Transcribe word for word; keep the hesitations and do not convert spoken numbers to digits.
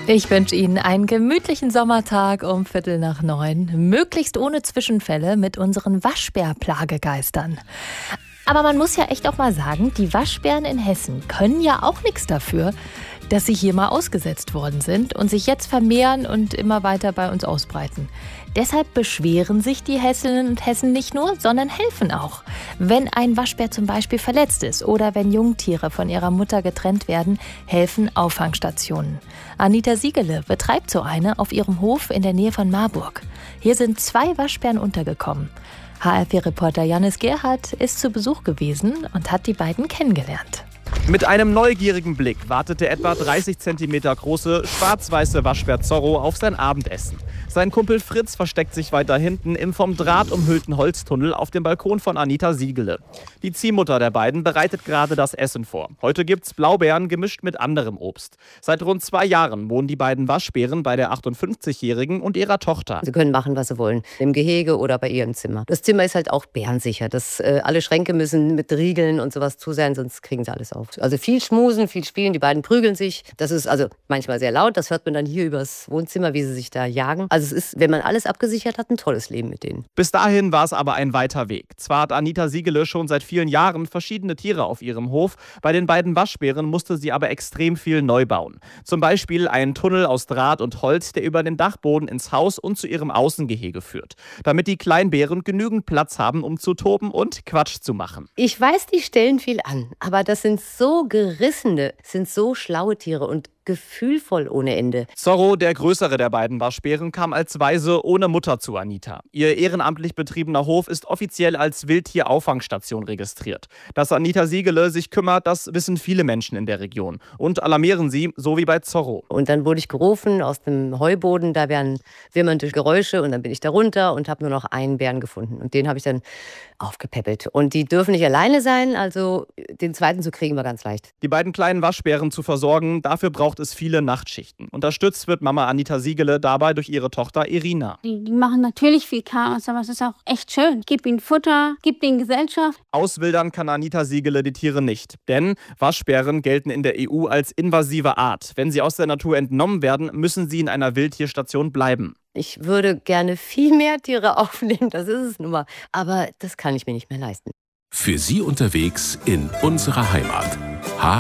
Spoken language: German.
Ich wünsche Ihnen einen gemütlichen Sommertag um Viertel nach neun. Möglichst ohne Zwischenfälle mit unseren Waschbär-Plagegeistern. Aber man muss ja echt auch mal sagen, die Waschbären in Hessen können ja auch nichts dafür, dass sie hier mal ausgesetzt worden sind und sich jetzt vermehren und immer weiter bei uns ausbreiten. Deshalb beschweren sich die Hessinnen und Hessen nicht nur, sondern helfen auch. Wenn ein Waschbär zum Beispiel verletzt ist oder wenn Jungtiere von ihrer Mutter getrennt werden, helfen Auffangstationen. Anita Siegele betreibt so eine auf ihrem Hof in der Nähe von Marburg. Hier sind zwei Waschbären untergekommen. H R V-Reporter Janis Gerhardt ist zu Besuch gewesen und hat die beiden kennengelernt. Mit einem neugierigen Blick wartet der etwa dreißig Zentimeter große, schwarz-weiße Waschbär Zorro auf sein Abendessen. Sein Kumpel Fritz versteckt sich weiter hinten im vom Draht umhüllten Holztunnel auf dem Balkon von Anita Siegele. Die Ziehmutter der beiden bereitet gerade das Essen vor. Heute gibt's Blaubeeren gemischt mit anderem Obst. Seit rund zwei Jahren wohnen die beiden Waschbären bei der achtundfünfzigjährigen und ihrer Tochter. Sie können machen, was sie wollen, im Gehege oder bei ihrem Zimmer. Das Zimmer ist halt auch bärensicher. Das, äh, alle Schränke müssen mit Riegeln und sowas zu sein, sonst kriegen sie alles auf. Also viel schmusen, viel spielen, die beiden prügeln sich. Das ist also manchmal sehr laut, das hört man dann hier übers Wohnzimmer, wie sie sich da jagen. Also es ist, wenn man alles abgesichert hat, ein tolles Leben mit denen. Bis dahin war es aber ein weiter Weg. Zwar hat Anita Siegele schon seit vielen Jahren verschiedene Tiere auf ihrem Hof, bei den beiden Waschbären musste sie aber extrem viel neu bauen. Zum Beispiel einen Tunnel aus Draht und Holz, der über den Dachboden ins Haus und zu ihrem Außengehege führt, damit die Kleinbären genügend Platz haben, um zu toben und Quatsch zu machen. Ich weiß, die stellen viel an, aber das sind so gerissene, sind so schlaue Tiere und gefühlvoll ohne Ende. Zorro, der größere der beiden Waschbären, kam als Waise ohne Mutter zu Anita. Ihr ehrenamtlich betriebener Hof ist offiziell als Wildtier-Auffangstation registriert. Dass Anita Siegele sich kümmert, das wissen viele Menschen in der Region und alarmieren sie, so wie bei Zorro. Und dann wurde ich gerufen aus dem Heuboden, da wären wimmernde Geräusche und dann bin ich da runter und habe nur noch einen Bären gefunden und den habe ich dann aufgepäppelt. Und die dürfen nicht alleine sein, also den zweiten zu kriegen war ganz leicht. Die beiden kleinen Waschbären zu versorgen, dafür braucht es viele Nachtschichten. Unterstützt wird Mama Anita Siegele dabei durch ihre Tochter Irina. Die, die machen natürlich viel Chaos, aber es ist auch echt schön. Gib ihnen Futter, gib ihnen Gesellschaft. Auswildern kann Anita Siegele die Tiere nicht. Denn Waschbären gelten in der E U als invasive Art. Wenn sie aus der Natur entnommen werden, müssen sie in einer Wildtierstation bleiben. Ich würde gerne viel mehr Tiere aufnehmen, das ist es nun mal. Aber das kann ich mir nicht mehr leisten. Für Sie unterwegs in unserer Heimat.